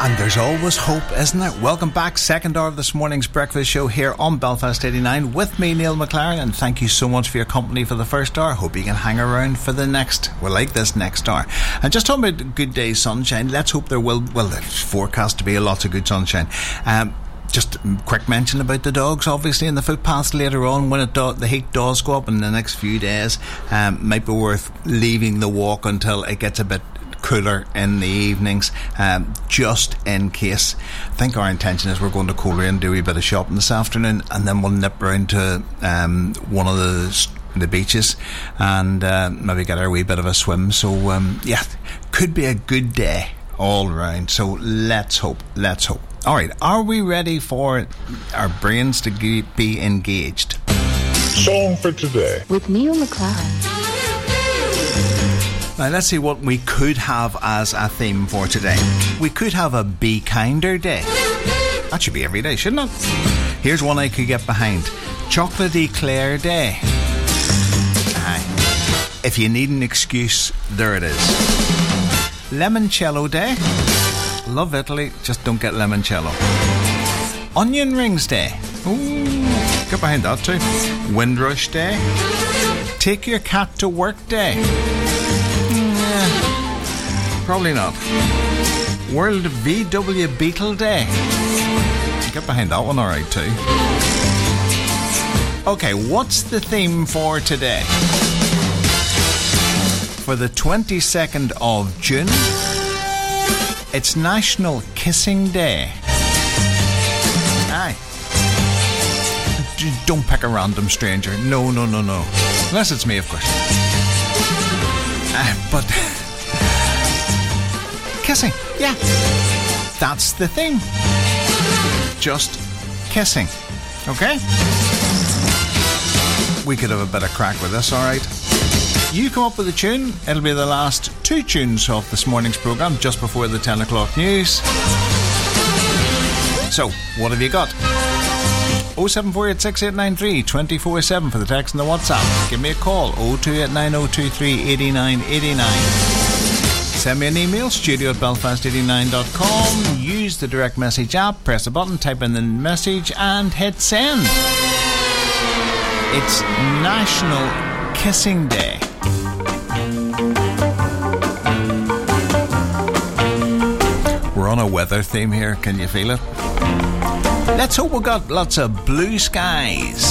And there's always hope, isn't there? Welcome back, second hour of this morning's breakfast show here on Belfast 89 with me, Neil McLaren, and thank you so much for your company for the first hour. Hope you can hang around for the next, well, like this next hour. And just talking about good day sunshine, let's hope there will, well, there's forecast to be lots of good sunshine. Just a quick mention about the dogs, obviously, in the footpaths later on when the heat does go up in the next few days. Might be worth leaving the walk until it gets a bit cooler in the evenings, just in case. I think our intention is we're going to Coleraine and do a wee bit of shopping this afternoon, and then we'll nip round to one of the beaches and maybe get our wee bit of a swim. So yeah, could be a good day all round. So let's hope. Alright, are we ready for our brains to be engaged? Song for today with Neil McLaren. Now let's see what we could have as a theme for today. We could have a Be Kinder Day. That should be every day, shouldn't it? Here's one I could get behind. Chocolate Eclair Day. Aye. If you need an excuse, there it is. Limoncello Day. Love Italy, just don't get limoncello. Onion Rings Day. Ooh, get behind that too. Windrush Day. Take Your Cat to Work Day. Probably not. World VW Beetle Day. Get behind that one alright too. Okay, what's the theme for today? For the 22nd of June, it's National Kissing Day. Aye. Don't pick a random stranger. No. Unless it's me, of course. But kissing, yeah, that's the thing. Just kissing, okay? We could have a bit of crack with this, alright? You come up with a tune. It'll be the last two tunes of this morning's programme, just before the 10 o'clock news. So, what have you got? 07486 247 for the text and the WhatsApp. Give me a call, 0289023 8989. Send me an email, studio@belfast89.com. Use the direct message app, press a button, type in the message and hit send. It's National Kissing Day. We're on a weather theme here, can you feel it? Let's hope we've got lots of blue skies.